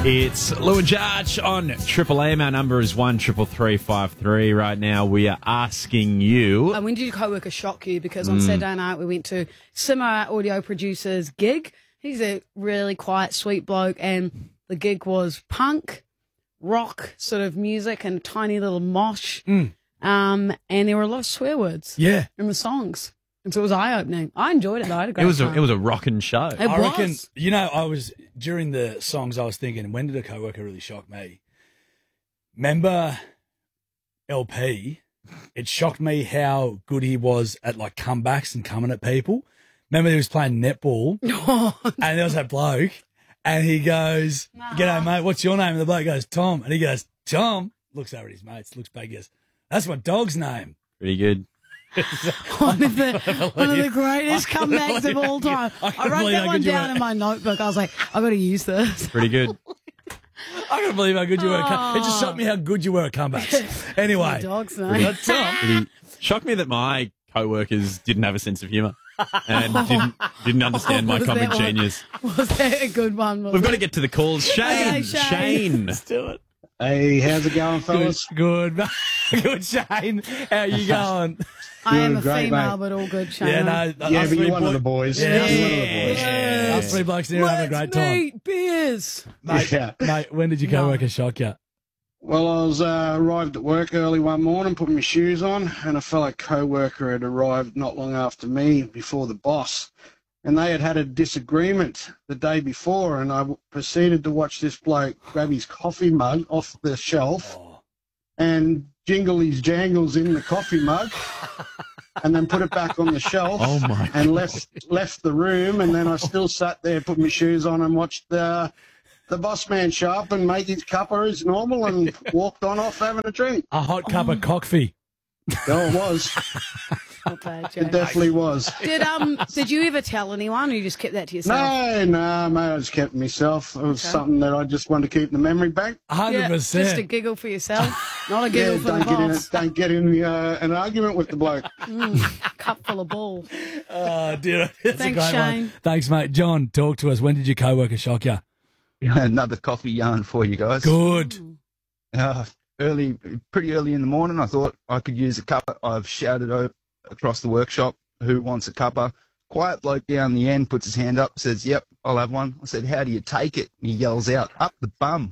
It's Lou and Jarch on Triple M. Our number is 133353. Right now, we are asking you. And when did your co-worker shock you? Because on Saturday night, we went to Simo, our audio producer's gig. He's a really quiet, sweet bloke, and the gig was punk, rock sort of music, and a tiny little mosh. And there were a lot of swear words in the songs. And so it was eye-opening. I enjoyed it, though. I had a great time. It was a rockin' show. I reckon, during the songs I was thinking, when did a co-worker really shock me? Remember LP? It shocked me how good he was at, like, comebacks and coming at people. Remember he was playing netball, and there was that bloke, and he goes, "G'day, mate, what's your name?" And the bloke goes, "Tom." And he goes, "Tom?" Looks over at his mates, looks back, goes, "That's my dog's name." Pretty good. one of the greatest comebacks of all time. I wrote that one down in my notebook. I was like, I've got to use this. Pretty good. I can't believe how good you were at It just shocked me how good you were at comebacks. Anyway. My dog's name. It shocked me that my co-workers didn't have a sense of humour and didn't understand my comic genius. Was that a good one? We've got to get to the calls. Shane. Let's do it. Hey, how's it going, fellas? Good, Shane. How you going? I am a great, female, mate. but all good, Shane. Yeah, but you're one of the boys. Us three blokes here having a great time. Meet beers. Mate, when did your co-worker shock you? Well, I was arrived at work early one morning, put my shoes on, and a fellow co-worker had arrived not long after me before the boss. And they had had a disagreement the day before, and I proceeded to watch this bloke grab his coffee mug off the shelf and jingle his jangles in the coffee mug and then put it back on the shelf and left the room. And then I still sat there, put my shoes on and watched the boss man sharp and make his cuppa as normal and walked on off having a drink. A hot cup of coffee. Oh, it was. It definitely was. Did you ever tell anyone, or you just kept that to yourself? No, mate, I just kept it myself. It was something that I just wanted to keep in the memory bank. 100%. Just a giggle for yourself, not a giggle for the boss. Don't get in an argument with the bloke. Cup full of bull. Oh, dear. That's Thanks, a great Shane. one. Thanks, mate. John, talk to us. When did your co-worker shock you? Another coffee yarn for you guys. Good. Pretty early in the morning, I thought I could use a cuppa. I've shouted across the workshop, "Who wants a cuppa?" Quiet bloke down the end puts his hand up, says, "Yep, I'll have one." I said, "How do you take it?" And he yells out, "Up the bum."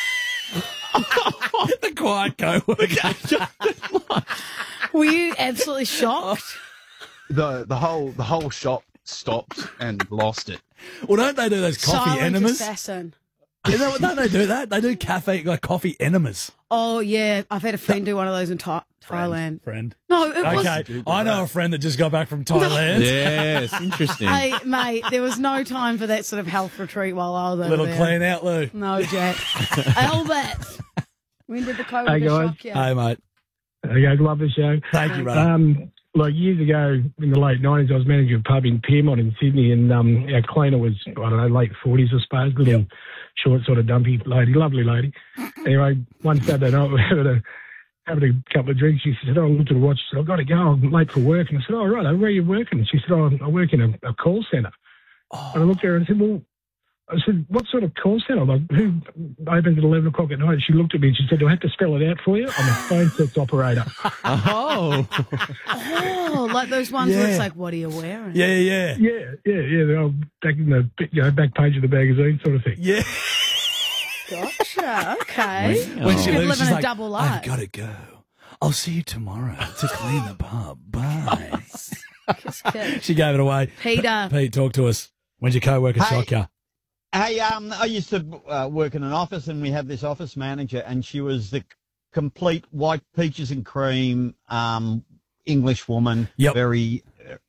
The quiet co-worker. Were you absolutely shocked? The whole shop stopped and lost it. Well, don't they do those coffee Silent enemas? assassin. Don't they do that? They do coffee enemas. Oh, yeah. I've had a friend do one of those in Thailand. Friend. No, it was... Okay, I know a friend that just got back from Thailand. Yes, interesting. Hey, mate, there was no time for that sort of health retreat while I was over Little there. clean out, Lou. No, Jack. Albert, when did the COVID Hey, guys. shock you? Hey, mate. Okay, love the show. Thank you, brother. Like years ago in the late 90s, I was managing a pub in Piermont in Sydney, and our cleaner was, I don't know, late 40s, I suppose, little short, sort of dumpy lady, lovely lady. Anyway, one Saturday night, we were having a couple of drinks. She said, "Oh, I looked at the watch. She said, I've got to go. I'm late for work." And I said, "Oh, right, where are you working?" And she said, "Oh, I work in a call centre." And I looked at her and I said, "Well," I said, "what sort of call centre? Like, who opens at 11 o'clock at night?" And she looked at me and she said, "Do I have to spell it out for you? I'm a phone sex operator." Oh, like those ones where it's like, what are you wearing? Yeah. They're back in the back page of the magazine sort of thing. Yeah. Gotcha. Okay. When she Could leaves, live she's in a like, double life. "I've got to go. I'll see you tomorrow to clean the pub. Bye." Kiss, kiss. She gave it away. Peter. Pete, talk to us. When's your co-worker shock you? Hey, I used to work in an office, and we had this office manager, and she was the complete white peaches and cream English woman. Yep. Very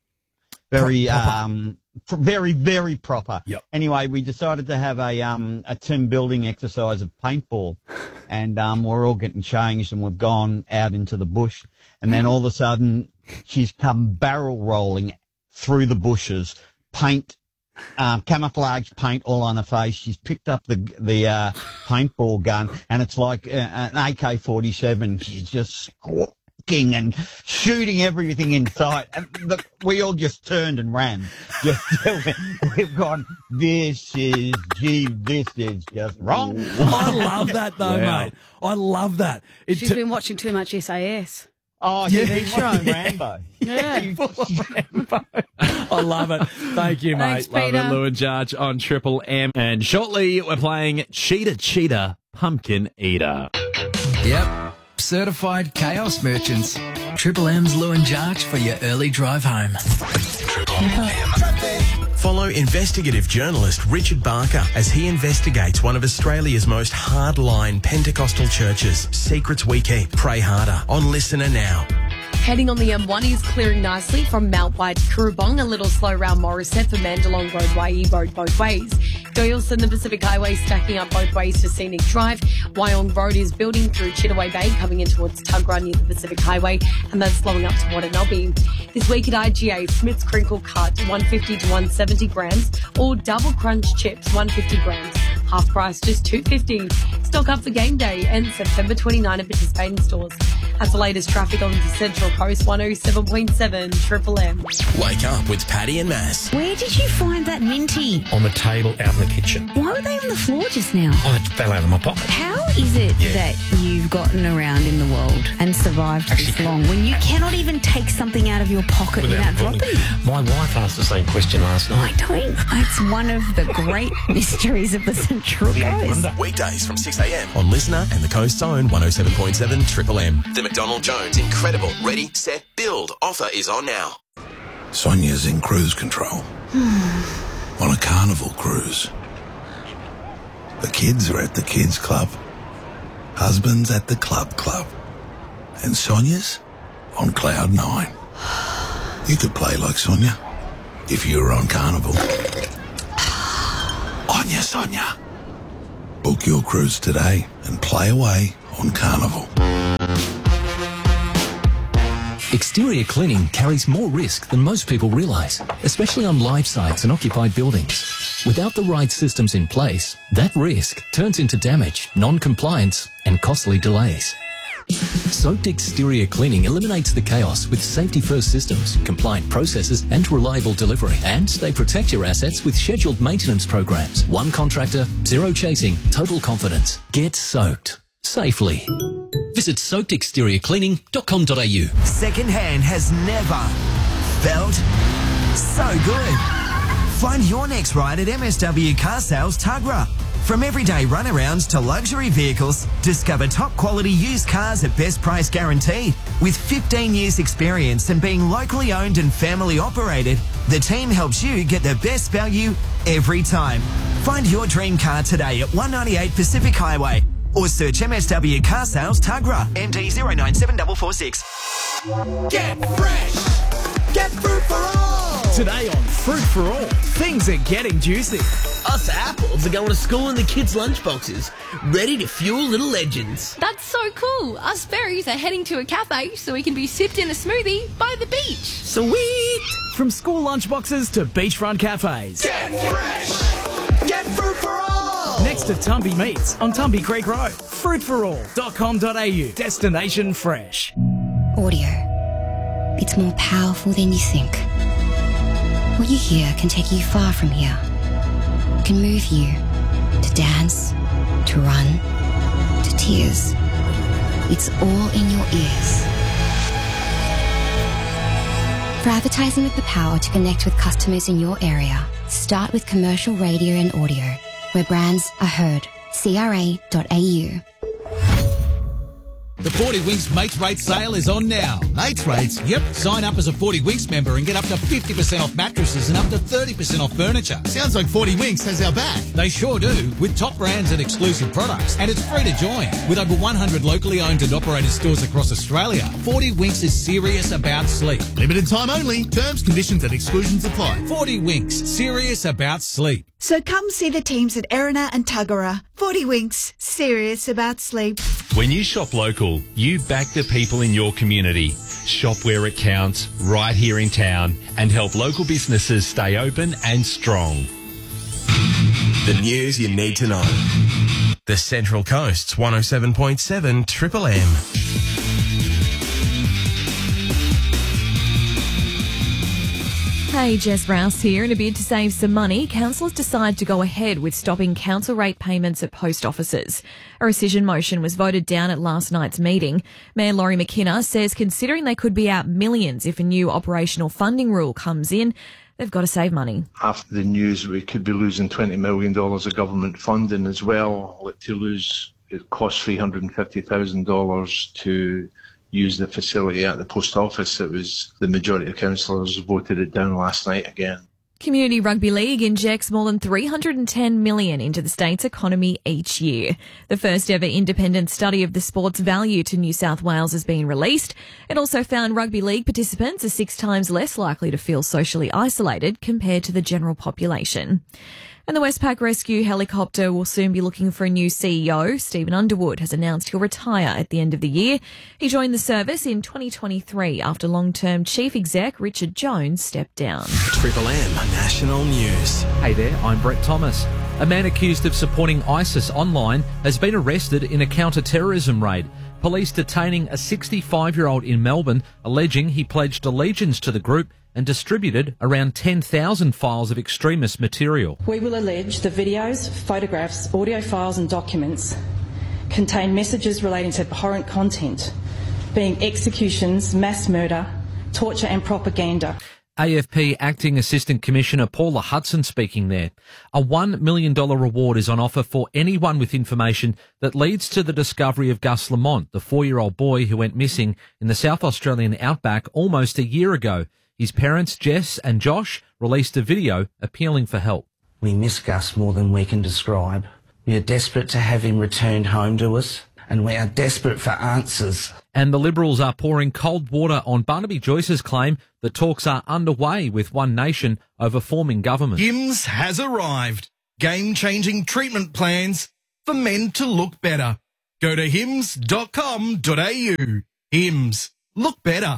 very proper. Yep. Anyway, we decided to have a team building exercise of paintball, and we're all getting changed, and we've gone out into the bush, and then all of a sudden she's come barrel rolling through the bushes, camouflage paint all on her face. She's picked up the paintball gun, and it's like an AK-47. She's just kicking and shooting everything in sight. And we all just turned and ran. We've gone, this is just wrong. I love that though, Wow. mate. I love that. She's been watching too much SAS. Oh, Yeah. he's watching Rambo. Yeah. I love it. Thank you, mate. Thanks, Love Peter. it, Lou and Judge on Triple M. And shortly, we're playing Cheetah Cheetah Pumpkin Eater. Yep. Certified chaos merchants. Triple M's Lou and Jarch for your early drive home. Follow investigative journalist Richard Barker as he investigates one of Australia's most hardline Pentecostal churches. Secrets we keep. Pray harder. On Listener now. Heading on the M1 is clearing nicely from Mount White to Currabong, a little slow round Morisset for Mandalong Road, Waihee Road both ways. Doyleson, the Pacific Highway stacking up both ways to Scenic Drive. Wyong Road is building through Chittaway Bay, coming in towards Tuggerah near the Pacific Highway, and that's slowing up to Wanganobbe. This week at IGA, Smith's Crinkle Cut, 150 to 170 grams, or Double Crunch Chips, 150 grams. Half price, just $2.50. Stock up for game day and September 29 at participating stores. That's the latest traffic on the Central Coast, 107.7 Triple M. Wake up with Paddy and Mass. Where did you find that minty? On the table out in the kitchen. Why were they on the floor just now? Oh, it fell out of my pocket. How is it that you've gotten around in the world and survived this long when you cannot even take something out of your pocket without dropping it? My wife asked the same question last night. It's one of the great mysteries of the Central Coast. Weekdays from 6 a.m. on Listener and the Coast's own 107.7 Triple M. The McDonald Jones Incredible Ready, Set, Build offer is on now. Sonia's in cruise control. On a carnival cruise. The kids are at the kids club. Husband's at the club. And Sonia's on cloud 9. You could play like Sonia if you were on carnival. On ya, Sonia. Book your cruise today and play away on Carnival. Exterior cleaning carries more risk than most people realise, especially on live sites and occupied buildings. Without the right systems in place, that risk turns into damage, non-compliance and costly delays. Soaked Exterior Cleaning eliminates the chaos with safety-first systems, compliant processes and reliable delivery. And they protect your assets with scheduled maintenance programs. One contractor, zero chasing, total confidence. Get soaked safely. Visit soakedexteriorcleaning.com.au. Secondhand has never felt so good. Find your next ride at MSW Car Sales Tuggerah. From everyday runarounds to luxury vehicles, discover top quality used cars at best price guaranteed. With 15 years experience and being locally owned and family operated, the team helps you get the best value every time. Find your dream car today at 198 Pacific Highway or search MSW Car Sales Tuggerah, MD 097446. Get fresh! Get fruit for all! Today on Fruit for All, things are getting juicy. Us apples are going to school in the kids' lunchboxes, ready to fuel little legends. That's so cool. Us berries are heading to a cafe so we can be sipped in a smoothie by the beach. Sweet! From school lunchboxes to beachfront cafes. Get fresh! Get fruit for all! Next to Tumby Meats on Tumby Creek Road. Fruitforall.com.au. Destination fresh. Audio. It's more powerful than you think. What you hear can take you far from here. It can move you to dance, to run, to tears. It's all in your ears. For advertising with the power to connect with customers in your area, start with commercial radio and audio, where brands are heard. CRA.au. The 40 Winks Mates Rates sale is on now. Mates Rates? Yep. Sign up as a 40 Winks member and get up to 50% off mattresses and up to 30% off furniture. Sounds like 40 Winks has our back. They sure do, with top brands and exclusive products. And it's free to join. With over 100 locally owned and operated stores across Australia, 40 Winks is serious about sleep. Limited time only. Terms, conditions and exclusions apply. 40 Winks, serious about sleep. So come see the teams at Erina and Tuggerah. 40 Winks, serious about sleep. When you shop local, you back the people in your community. Shop where it counts, right here in town, and help local businesses stay open and strong. The news you need to know. The Central Coast's 107.7 Triple M. Hey, Jess Rouse here. In a bid to save some money, councillors decide to go ahead with stopping council rate payments at post offices. A rescission motion was voted down at last night's meeting. Mayor Laurie McKenna says considering they could be out millions if a new operational funding rule comes in, they've got to save money. After the news, we could be losing $20 million of government funding as well. To lose, it costs $350,000 to use the facility at the post office. It was the majority of councillors voted it down last night again. Community Rugby League injects more than $310 million into the state's economy each year. The first ever independent study of the sport's value to New South Wales has been released. It also found rugby league participants are 6 times less likely to feel socially isolated compared to the general population. And the Westpac Rescue helicopter will soon be looking for a new CEO. Stephen Underwood has announced he'll retire at the end of the year. He joined the service in 2023 after long-term chief exec Richard Jones stepped down. Triple M National News. Hey there, I'm Brett Thomas. A man accused of supporting ISIS online has been arrested in a counter-terrorism raid. Police detaining a 65-year-old in Melbourne, alleging he pledged allegiance to the group and distributed around 10,000 files of extremist material. We will allege the videos, photographs, audio files and documents contain messages relating to abhorrent content, being executions, mass murder, torture and propaganda. AFP Acting Assistant Commissioner Paula Hudson speaking there. A $1 million reward is on offer for anyone with information that leads to the discovery of Gus Lamont, the 4-year-old boy who went missing in the South Australian outback almost a year ago. His parents, Jess and Josh, released a video appealing for help. We miss Gus more than we can describe. We are desperate to have him returned home to us, and we are desperate for answers. And the Liberals are pouring cold water on Barnaby Joyce's claim that talks are underway with One Nation over forming government. HIMS has arrived. Game-changing treatment plans for men to look better. Go to hims.com.au. HIMS. Look better.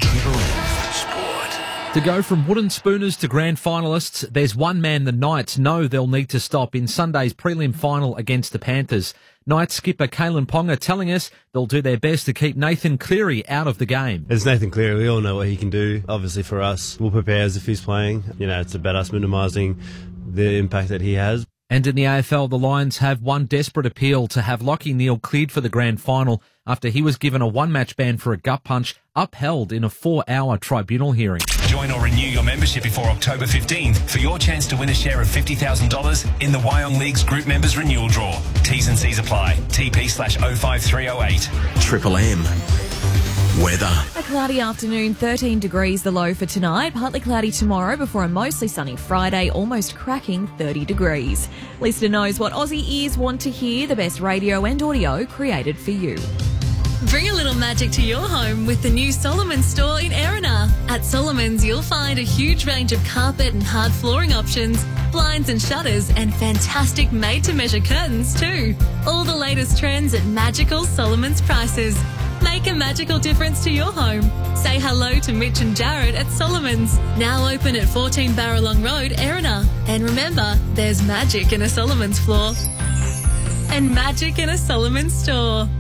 To go from wooden spooners to grand finalists, there's one man the Knights know they'll need to stop in Sunday's prelim final against the Panthers. Knights skipper Kalen Ponga telling us they'll do their best to keep Nathan Cleary out of the game. As Nathan Cleary, we all know what he can do. Obviously for us, we'll prepare as if he's playing. You know, it's about us minimising the impact that he has. And in the AFL, the Lions have one desperate appeal to have Lachie Neale cleared for the grand final after he was given a one-match ban for a gut punch upheld in a 4-hour tribunal hearing. Join or renew your membership before October 15th for your chance to win a share of $50,000 in the Wyong League's group members renewal draw. T's and C's apply. TP/05308. Triple M. Weather. A cloudy afternoon, 13 degrees the low for tonight. Partly cloudy tomorrow before a mostly sunny Friday, almost cracking 30 degrees. Listener knows what Aussie ears want to hear, the best radio and audio created for you. Bring a little magic to your home with the new Solomons store in Erina. At Solomons, you'll find a huge range of carpet and hard flooring options, blinds and shutters, and fantastic made-to-measure curtains too. All the latest trends at magical Solomons prices. Make a magical difference to your home. Say hello to Mitch and Jared at Solomons. Now open at 14 Barralong Road, Erina. And remember, there's magic in a Solomons floor. And magic in a Solomons store.